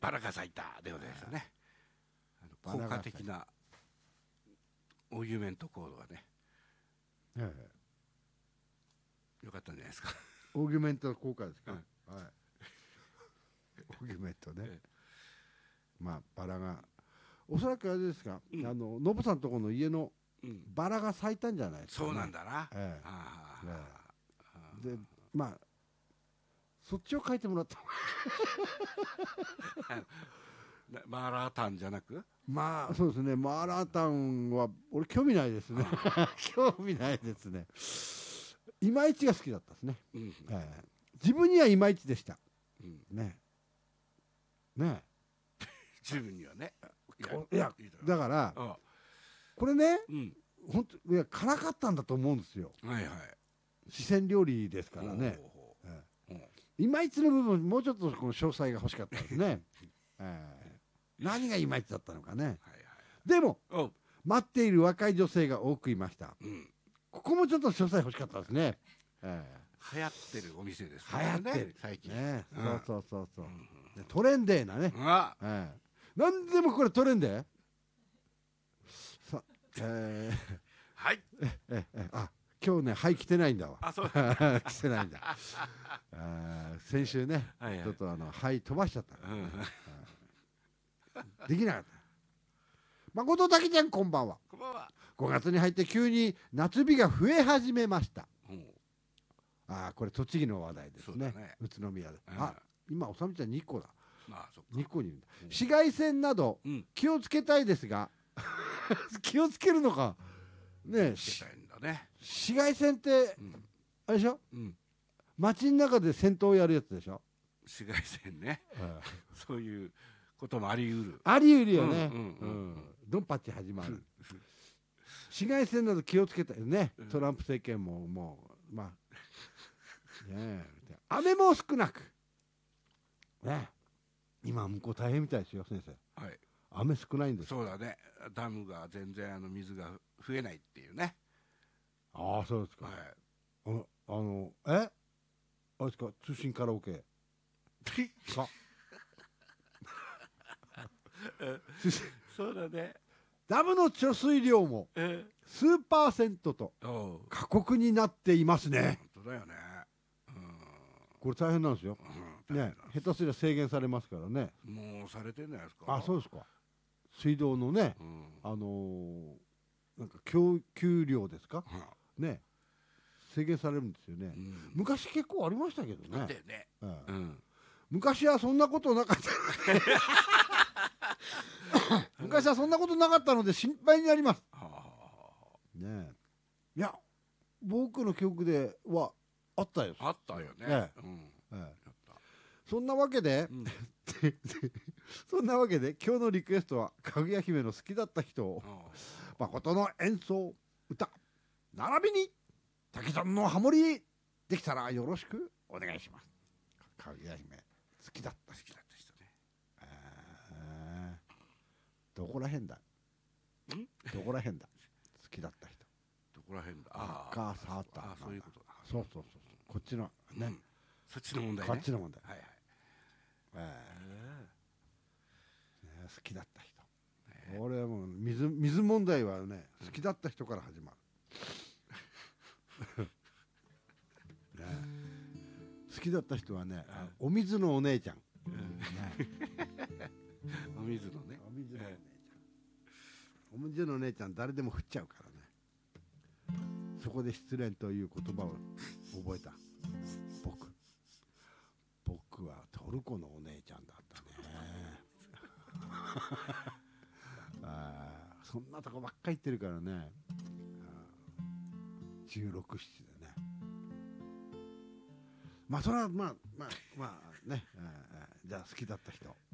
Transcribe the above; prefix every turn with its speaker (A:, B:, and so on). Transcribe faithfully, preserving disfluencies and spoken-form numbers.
A: バラが咲いたでございますよね。効果的なオーギュメントコードがね、
B: え
A: え、よかったんじゃないですか。
B: オーギュメント効果ですか、うん、はいオーギュメントね、ええ、まあバラがおそらくあれですか、うん、あのノブさんとこの家のバラが咲いたんじゃないですか、ね、
A: そうなんだな、ええ、
B: ああ、でまあそっちを書いてもらった
A: マーラータンじゃなく、
B: まあそうですね、マーラータンは俺興味ないですね興味ないですね。いまいちが好きだったですね、うん、えー、自分にはいまいちでした、うん、ねね
A: 自分にはね、
B: いやだからこれね、うん、本当いや辛かったんだと思うんですよ、はいはい、四川料理ですからね、いまいちの部分もうちょっとこの詳細が欲しかったですね、えー、何がいまいちだったのかね、はいはい、でも待っている若い女性が多くいました、うん、ここもちょっと詳細欲しかったですね、え
A: ー、流行ってるお店ですね、
B: 流行ってる
A: 最近、
B: ね、うん、そうそうそうそう、うん、トレンデーなね、うん、えー、何でもこれトレンデーさ、えー、
A: はい
B: えええあ今日ねはい来てないんだわ。
A: あそう
B: 来てないんだ。あ先週ね、はいはい、ちょっとあのはい飛ばしちゃった、ね、うん、できなかった。誠だけちゃんこんばんは。
A: こんばんは。
B: ごがつに入って急に夏日が増え始めました。うん、あこれ栃木の話題ですね。ね宇都宮で。うん、あ今おさみちゃん日光だ。まあ、そっか日光にいるんだ。うん、紫外線など気をつけたいですが、うん、気をつけるのか。ね、
A: ね、
B: 紫外線って、うん、あれでしょ、うん、街の中で戦闘をやるやつでしょ、
A: 紫外線ね、うん、そういうこともあり得る
B: あり得るよね、ドンパチ始まる紫外線など気をつけたいね、うん、トランプ政権ももうまあね雨も少なくね、今向こう大変みたいですよ先生、はい、雨少ないんです。
A: そうだね、ダムが全然あの水が増えないっていうね。
B: ああそうですか、はい、あのあのえあれですか通信カラオケか
A: そうだね、
B: ダムの貯水量も数パーセントと過酷になっていますね。
A: 本当だよね、うん、
B: これ大変なんですよ、うん、ね、下手すりゃ制限されますからね。
A: もうされてんじゃないですか。
B: あそうですか、水道のね、うん、あのー、なんか供給量ですか、うん、ね制限されるんですよね、うん、昔結構ありましたけどね。
A: だよね、
B: うんうん、昔はそんなことなかった昔はそんなことなかったので心配になります、ね、いや僕の記憶ではあったよ。
A: あったよね、ええうん
B: ええ、そんなわけで、うん、そんなわけで今日のリクエストはかぐや姫の好きだった人を誠の演奏歌並びに竹さんのハモリできたらよろしくお願いします。かぐや姫好きだった好きだった人ね、えー、どこらへんだんどこらへんだ好きだった人
A: どこらへんだ
B: 赤さあったあ
A: そういうことだ。
B: そうそうそうこっちのね、うん、
A: そっちの問題ね。
B: こっちの問題、はいはい、えーね、好きだった人、ね、俺はもう 水, 水問題はね好きだった人から始まる、ね、好きだった人はね、お水のお姉ちゃん、うんね、
A: お水のね
B: お水のお姉ちゃん、お水のお姉ちゃん誰でも振っちゃうからね。そこで失恋という言葉を覚えた僕僕はトルコのお姉ちゃんだったねあそんなとこばっかり言ってるからね、じゅうろく、しちでね、まあそれはまあまあまあね、じゃあ好きだった人